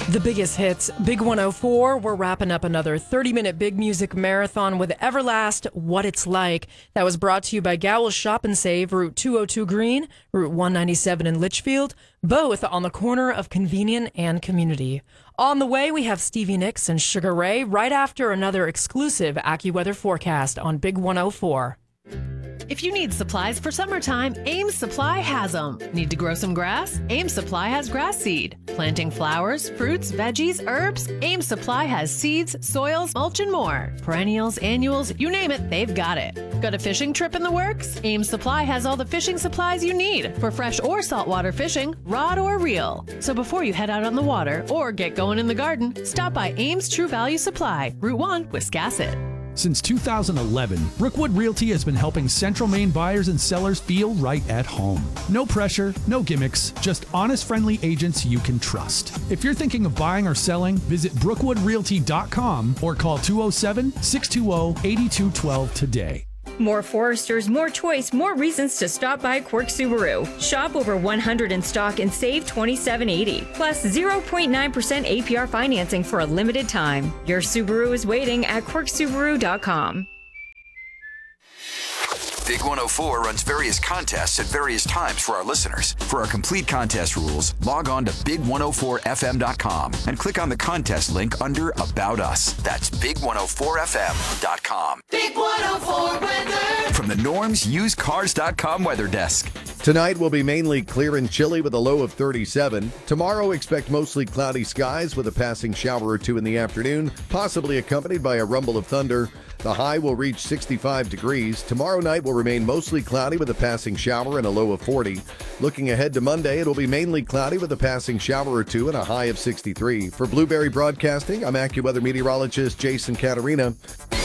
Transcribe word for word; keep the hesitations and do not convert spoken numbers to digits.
The biggest hits, Big one oh four. We're wrapping up another thirty-minute big music marathon with Everlast, What It's Like. That was brought to you by Gowell's Shop and Save, Route two oh two Green, Route one ninety-seven in Litchfield, both on the corner of Convenient and Community. On the way, we have Stevie Nicks and Sugar Ray right after another exclusive AccuWeather forecast on Big one oh four. If you need supplies for summertime, Ames Supply has them. Need to grow some grass? Ames Supply has grass seed. Planting flowers, fruits, veggies, herbs? Ames Supply has seeds, soils, mulch, and more. Perennials, annuals, you name it, they've got it. Got a fishing trip in the works? Ames Supply has all the fishing supplies you need for fresh or saltwater fishing, rod or reel. So before you head out on the water or get going in the garden, stop by Ames True Value Supply, Route one, Wiscasset. Since two thousand eleven, Brookwood Realty has been helping Central Maine buyers and sellers feel right at home. No pressure, no gimmicks, just honest, friendly agents you can trust. If you're thinking of buying or selling, visit brookwood realty dot com or call two oh seven, six two oh, eight two one two today. More Foresters, more choice, more reasons to stop by Quirk Subaru. Shop over one hundred in stock and save twenty-seven eighty. Plus zero point nine percent A P R financing for a limited time. Your Subaru is waiting at quirk subaru dot com. Big one oh four runs various contests at various times for our listeners. For our complete contest rules, log on to big one oh four f m dot com and click on the contest link under About Us. That's big one oh four f m dot com. Big one oh four weather. From the Norms Used Cars dot com weather desk. Tonight will be mainly clear and chilly with a low of thirty-seven. Tomorrow, expect mostly cloudy skies with a passing shower or two in the afternoon, possibly accompanied by a rumble of thunder. The high will reach sixty-five degrees. Tomorrow night will remain mostly cloudy with a passing shower and a low of forty. Looking ahead to Monday, it'll be mainly cloudy with a passing shower or two and a high of sixty-three. For Blueberry Broadcasting, I'm AccuWeather meteorologist Jason Caterina.